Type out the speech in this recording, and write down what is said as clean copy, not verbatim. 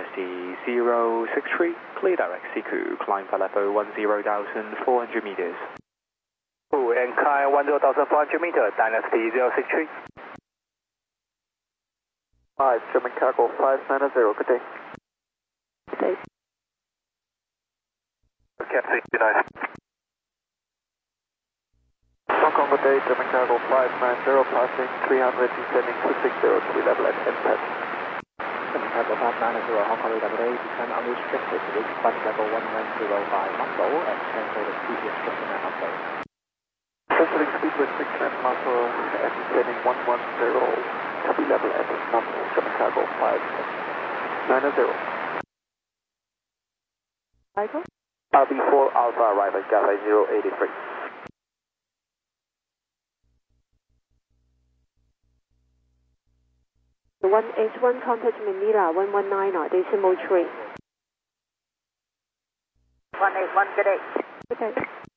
Dynasty 063, clear direct CQ, climb for level 10,400 meters. And climb 10,400 meters, Dynasty 063. 5, German Cargo 590, good day. Good day. Captain United. Hong Kong, good day, German Cargo 590, passing 300, descending 260 to level at NPAD. German Cargo 590, Hong Kong, good day, descend unrestricted, reach flight level 1105 muscle and cancel the speed restriction and update. Cancelling speed restriction and muscle and descending 110 to be level at NUMS, German Cargo 590. Michael? RB4 Alpha arrival, Gala 083. The 181 contact Manila 119 decimal 3. 181, good day. Okay.